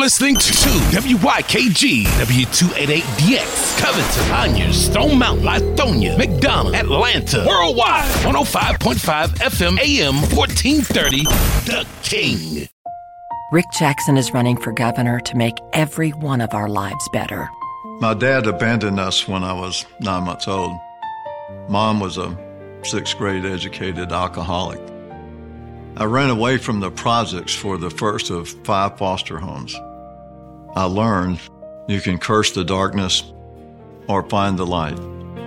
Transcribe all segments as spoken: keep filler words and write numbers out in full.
listening to W Y K G, W two eighty-eight D X, Covington, Conyers, Stone Mountain, Lithonia, McDonough, Atlanta, worldwide, one oh five point five F M, A M, fourteen thirty, The King. Rick Jackson is running for governor to make every one of our lives better. My dad abandoned us when I was nine months old. Mom was a sixth grade educated alcoholic. I ran away from the projects for the first of five foster homes. I learned you can curse the darkness or find the light.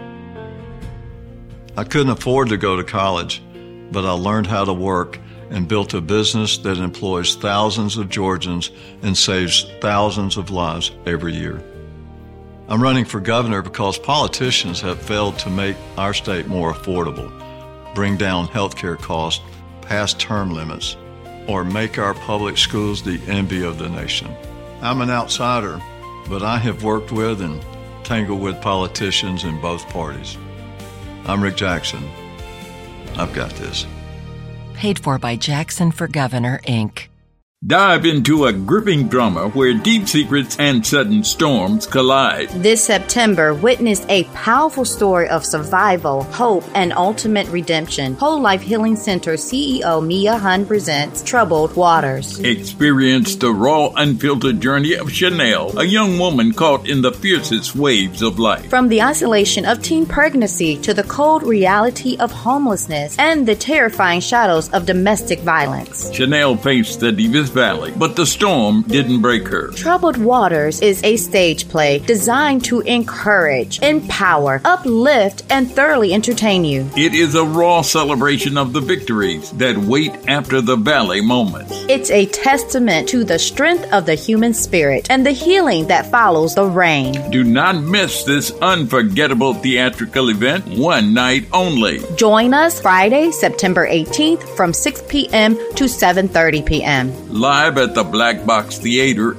I couldn't afford to go to college, but I learned how to work and built a business that employs thousands of Georgians and saves thousands of lives every year. I'm running for governor because politicians have failed to make our state more affordable, bring down healthcare costs, pass term limits, or make our public schools the envy of the nation. I'm an outsider, but I have worked with and tangled with politicians in both parties. I'm Rick Jackson. I've got this. Paid for by Jackson for Governor, Incorporated. Dive into a gripping drama where deep secrets and sudden storms collide. This September, witness a powerful story of survival, hope, and ultimate redemption. Whole Life Healing Center C E O Mia Hun presents Troubled Waters. Experience the raw, unfiltered journey of Chanel, a young woman caught in the fiercest waves of life. From the isolation of teen pregnancy to the cold reality of homelessness and the terrifying shadows of domestic violence. Chanel faced the deepest valley, but the storm didn't break her. Troubled Waters is a stage play designed to encourage, empower, uplift, and thoroughly entertain you. It is a raw celebration of the victories that wait after the valley moments. It's a testament to the strength of the human spirit and the healing that follows the rain. Do not miss this unforgettable theatrical event, one night only. Join us Friday, September eighteenth from six p.m. to seven thirty p.m. Live at the Black Box Theater